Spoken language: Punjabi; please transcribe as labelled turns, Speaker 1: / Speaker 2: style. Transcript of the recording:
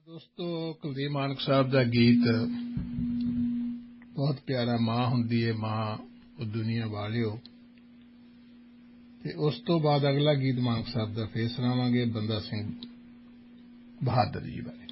Speaker 1: ਦੋਸਤੋ, ਕੁਲਦੀਪ ਮਾਨਕ ਸਾਹਿਬ ਦਾ ਗੀਤ ਬਹੁਤ ਪਿਆਰਾ। ਮਾਂ ਹੁੰਦੀ ਏ ਮਾਂ ਉਹ ਦੁਨੀਆ ਵਾਲਿਓ। ਤੇ ਉਸ ਤੋਂ ਬਾਅਦ ਅਗਲਾ ਗੀਤ ਮਾਨਕ ਸਾਹਿਬ ਦਾ ਫੇਰ ਸੁਣਾਵਾਂਗੇ, ਬੰਦਾ ਸਿੰਘ ਬਹਾਦਰ ਜੀ ਬਾਰੇ।